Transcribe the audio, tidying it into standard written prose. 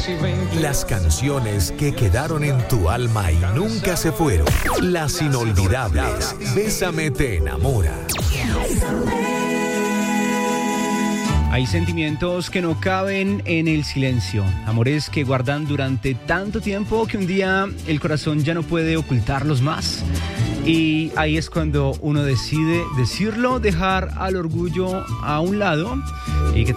Las canciones que quedaron en tu alma y nunca se fueron. Las inolvidables. Bésame te enamora. Hay sentimientos que no caben en el silencio, amores que guardan durante tanto tiempo que un día el corazón ya no puede ocultarlos más. Y ahí es cuando uno decide decirlo, dejar al orgullo a un lado y que